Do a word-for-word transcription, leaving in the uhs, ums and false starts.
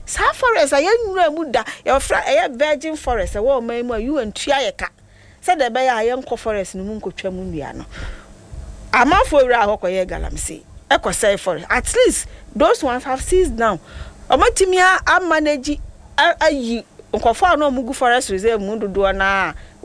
sa forest aye nwura mu da ye fra aye virgin forest e wo man mu you antua ye ka se de be ya aye nko forest no mu nkotwa mu nua no amafo wura ahokoye galamsey ekosai forest at least those ones have seized now omatimi a manage ayi nkofo no mugu forest reserve mu dodo na